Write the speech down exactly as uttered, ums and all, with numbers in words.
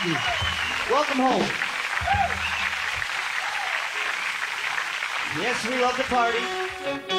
Thank you. Welcome home. Yes, we love the party.